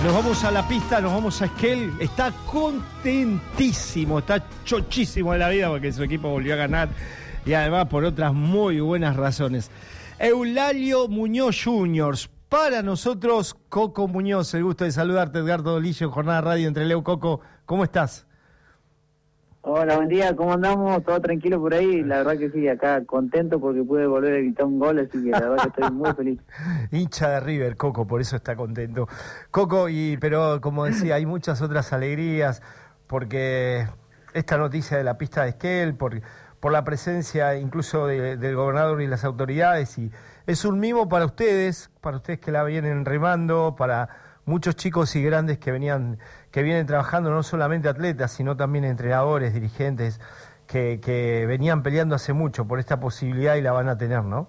Nos vamos a la pista, nos vamos a Esquel. Está contentísimo, está chochísimo de la vida porque su equipo volvió a ganar y además por otras muy buenas razones. Eulalio Muñoz Juniors. Para nosotros, Coco Muñoz. El gusto de saludarte, Edgardo Dolillo, Jornada Radio entre Leo. Coco, ¿cómo estás? Hola, buen día, ¿cómo andamos? ¿Todo tranquilo por ahí? La verdad que sí, acá contento porque pude volver a evitar un gol, así que la verdad que estoy muy feliz. Hincha de River, Coco, por eso está contento. Coco, pero como decía, hay muchas otras alegrías, porque esta noticia de la pista de Esquel, por la presencia incluso del gobernador y las autoridades, y es un mimo para ustedes que la vienen remando, para muchos chicos y grandes que vienen trabajando, no solamente atletas, sino también entrenadores, dirigentes, que venían peleando hace mucho por esta posibilidad y la van a tener, ¿no?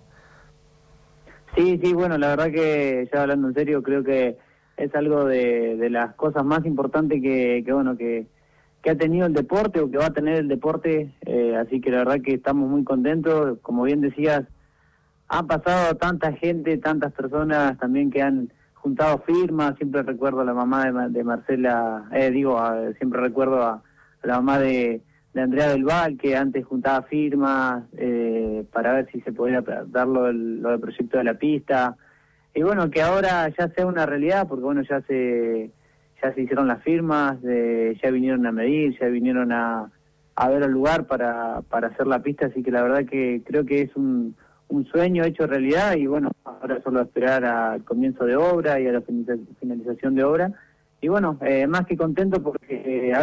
Sí, bueno, la verdad que ya hablando en serio, creo que es algo de las cosas más importantes que ha tenido el deporte o que va a tener el deporte, así que la verdad que estamos muy contentos. Como bien decías, ha pasado tanta gente, tantas personas también que han juntado firmas. Siempre recuerdo a la mamá de Marcela, siempre recuerdo a la mamá de Andrea del Val, que antes juntaba firmas para ver si se podía dar lo del proyecto de la pista, y bueno, que ahora ya sea una realidad, porque bueno, ya se hicieron las firmas, ya vinieron a medir, ya vinieron a ver el lugar para hacer la pista, así que la verdad que creo que es un sueño hecho realidad, y bueno, ahora solo esperar al comienzo de obra y a la finalización de obra, y bueno, más que contento porque,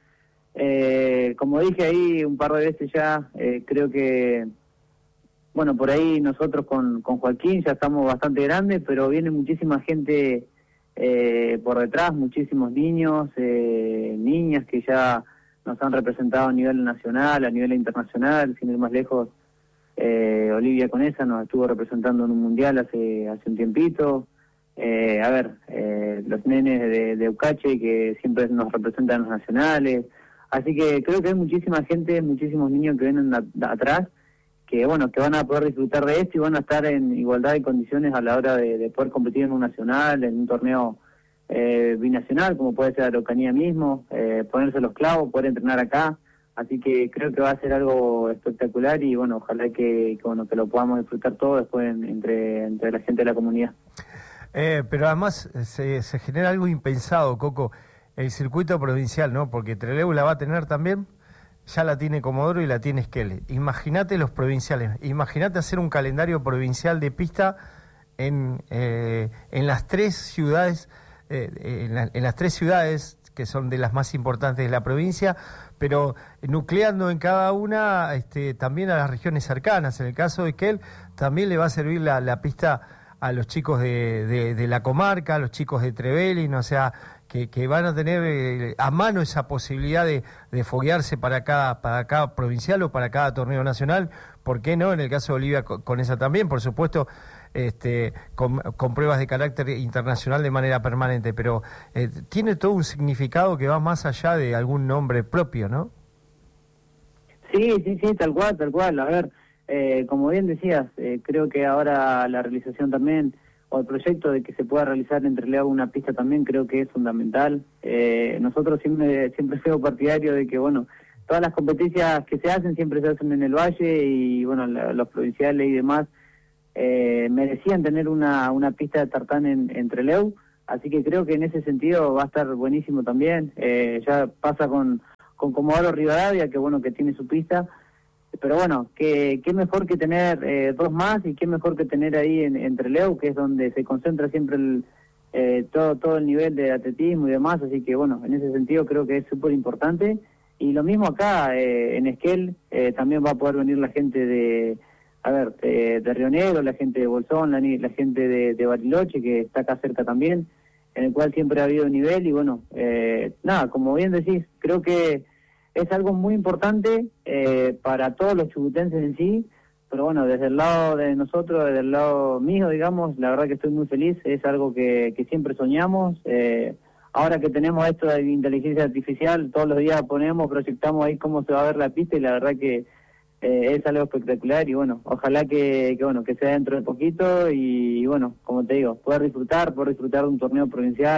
como dije ahí un par de veces ya, creo que, bueno, por ahí nosotros con Joaquín ya estamos bastante grandes, pero viene muchísima gente por detrás, muchísimos niños, niñas que ya nos han representado a nivel nacional, a nivel internacional, sin ir más lejos. Olivia Conesa nos estuvo representando en un mundial hace un tiempito. Los nenes de Ucache que siempre nos representan en los nacionales. Así que creo que hay muchísima gente, muchísimos niños que vienen atrás, que bueno, que van a poder disfrutar de esto y van a estar en igualdad de condiciones a la hora de poder competir en un nacional, en un torneo binacional, como puede ser Araucanía mismo, ponerse los clavos, poder entrenar acá. Así que creo que va a ser algo espectacular y bueno, ojalá que lo podamos disfrutar todo después entre la gente de la comunidad. Pero además se genera algo impensado, Coco, el circuito provincial, ¿no? Porque Trelew la va a tener también, ya la tiene Comodoro y la tiene Esquel. Imagínate los provinciales, imagínate hacer un calendario provincial de pista en las tres ciudades, en las tres ciudades que son de las más importantes de la provincia, pero nucleando en cada una también a las regiones cercanas. En el caso de Esquel también le va a servir la pista a los chicos de la comarca, a los chicos de Trevelin, o sea, que van a tener a mano esa posibilidad de foguearse para cada provincial o para cada torneo nacional. ¿Por qué no? En el caso de Olivia con esa también, por supuesto, con pruebas de carácter internacional de manera permanente, pero tiene todo un significado que va más allá de algún nombre propio, ¿no? Sí, tal cual. A ver, como bien decías, creo que ahora la realización también, o el proyecto de que se pueda realizar entre Leao una pista también, creo que es fundamental. Nosotros siempre fuimos partidarios de que, bueno, todas las competencias que se hacen siempre se hacen en el Valle, y bueno, los provinciales y demás merecían tener una pista de tartán en Trelew, así que creo que en ese sentido va a estar buenísimo también. Ya pasa con Comodoro Rivadavia, que bueno, que tiene su pista, pero bueno, qué mejor que tener dos más, y qué mejor que tener ahí en Trelew, que es donde se concentra siempre todo el nivel de atletismo y demás, así que bueno, en ese sentido creo que es súper importante. Y lo mismo acá en Esquel, también va a poder venir la gente de Río Negro, la gente de Bolsón, la gente de Bariloche, que está acá cerca también, en el cual siempre ha habido nivel. Y bueno, como bien decís, creo que es algo muy importante para todos los chubutenses en sí, pero bueno, desde el lado de nosotros, desde el lado mío, digamos, la verdad que estoy muy feliz. Es algo que siempre soñamos. Ahora que tenemos esto de inteligencia artificial, todos los días proyectamos ahí cómo se va a ver la pista, y la verdad que es algo espectacular. Y bueno, ojalá que sea dentro de poquito, y bueno, como te digo, poder disfrutar de un torneo provincial,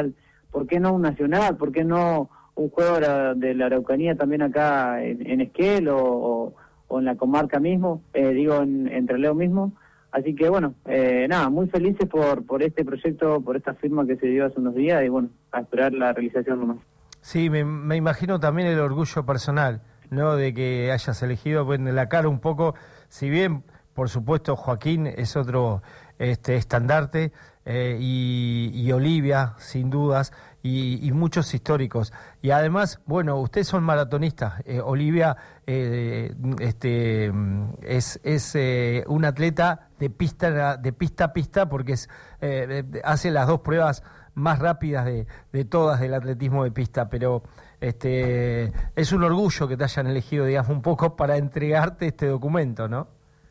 ¿por qué no un nacional? ¿Por qué no un juego de la Araucanía también acá en Esquel o en la comarca mismo, en Trelew mismo? Así que bueno, nada, muy felices por este proyecto, por esta firma que se dio hace unos días y bueno, a esperar la realización nomás. Sí, me imagino también el orgullo personal, ¿no? De que hayas elegido, pues, en la cara un poco, si bien, por supuesto, Joaquín es otro estandarte, y Olivia, sin dudas, y muchos históricos. Y además, bueno, ustedes son maratonistas. Olivia es un atleta de pista a pista, porque hace las dos pruebas más rápidas de todas del atletismo de pista, pero es un orgullo que te hayan elegido, digamos, un poco para entregarte este documento, ¿no?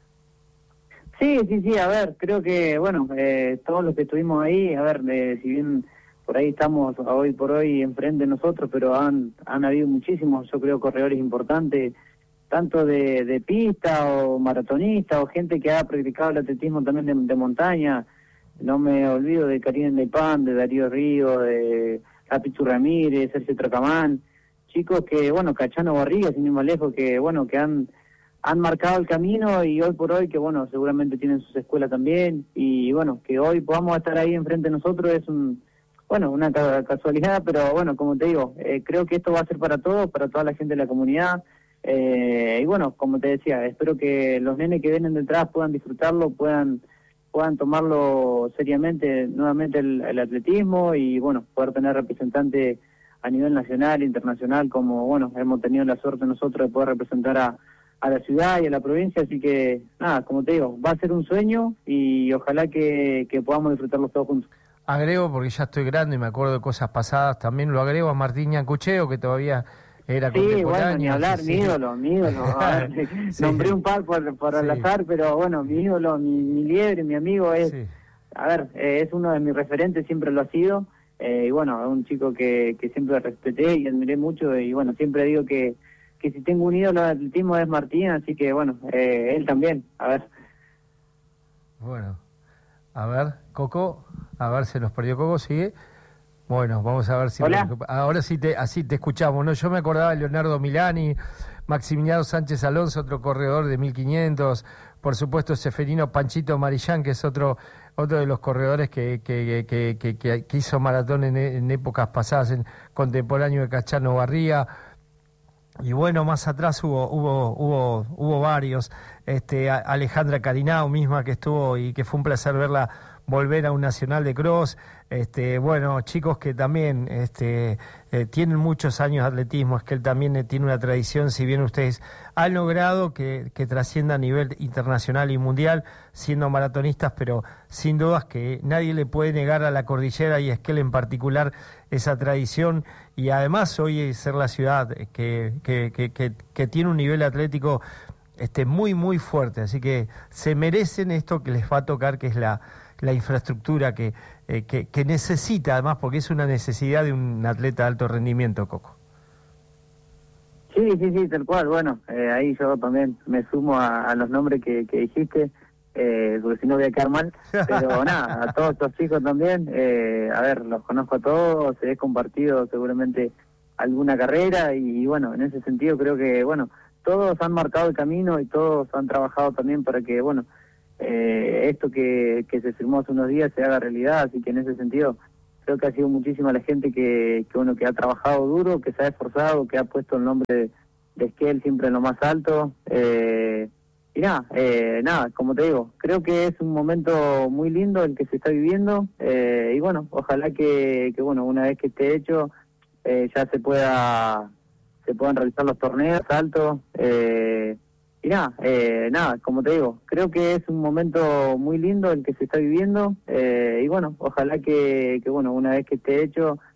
Sí, a ver, creo que, bueno, todos los que estuvimos ahí, a ver, si bien por ahí estamos hoy por hoy enfrente de nosotros, pero han habido muchísimos, yo creo, corredores importantes, tanto de pista o maratonistas o gente que ha practicado el atletismo también de montaña. No me olvido de Karim Lepán, de Darío Río, de Capitu Ramírez, Sergio Tracamán, chicos que, bueno, Cachano Barriga, sin ir más lejos, que, bueno, que han marcado el camino y hoy por hoy, que bueno, seguramente tienen sus escuelas también, y bueno, que hoy podamos estar ahí enfrente de nosotros es una casualidad, pero bueno, como te digo, creo que esto va a ser para todos, para toda la gente de la comunidad, y bueno, como te decía, espero que los nenes que vienen detrás puedan disfrutarlo, puedan tomarlo seriamente nuevamente el atletismo y bueno, poder tener representantes a nivel nacional, internacional, como bueno, hemos tenido la suerte nosotros de poder representar a la ciudad y a la provincia, así que nada, como te digo, va a ser un sueño y ojalá que podamos disfrutarlos todos juntos. Agrego, porque ya estoy grande y me acuerdo de cosas pasadas, también lo agrego a Martín Ñancucheo, que todavía era contemporáneo. Sí, bueno, ni hablar, mi ídolo. A ver, sí. Nombré un par por al azar, pero bueno, mi ídolo, mi liebre, mi amigo es, a ver, es uno de mis referentes, siempre lo ha sido, y bueno, es un chico que siempre respeté y admiré mucho, y bueno, siempre digo que si tengo un ídolo de atletismo es Martín, así que bueno, él también, a ver. Bueno, a ver, Coco, a ver, se nos perdió Coco, sigue. Bueno, vamos a ver si... Hola. Ahora sí así te escuchamos, ¿no? Yo me acordaba de Leonardo Milani, Maximiliano Sánchez Alonso, otro corredor de 1500, por supuesto Seferino Panchito Marillán, que es otro de los corredores que hizo maratón en épocas pasadas, en contemporáneo de Cachano Barría. Y bueno, más atrás hubo varios, Alejandra Carinao misma que estuvo y que fue un placer verla volver a un nacional de cross, bueno, chicos que también tienen muchos años de atletismo, es que él también tiene una tradición, si bien ustedes han logrado que trascienda a nivel internacional y mundial, siendo maratonistas, pero sin dudas que nadie le puede negar a la cordillera y a Esquel en particular esa tradición, y además hoy ser la ciudad que tiene un nivel atlético muy muy fuerte, así que se merecen esto que les va a tocar, que es la infraestructura que necesita, además, porque es una necesidad de un atleta de alto rendimiento, Coco. Sí, tal cual. Bueno, ahí yo también me sumo a los nombres que dijiste, porque si no voy a quedar mal. Pero nada, a todos estos chicos también, a ver, los conozco a todos, he compartido seguramente alguna carrera y bueno, en ese sentido creo que, bueno, todos han marcado el camino y todos han trabajado también para que, bueno, esto que se firmó hace unos días se haga realidad, así que en ese sentido creo que ha sido muchísima la gente que ha trabajado duro, que se ha esforzado, que ha puesto el nombre de Esquel siempre en lo más alto, y nada, como te digo, creo que es un momento muy lindo el que se está viviendo, y bueno, ojalá que bueno, una vez que esté hecho, ya se puedan realizar los torneos altos, y nada, como te digo, creo que es un momento muy lindo el que se está viviendo, y bueno, ojalá que bueno, una vez que esté hecho,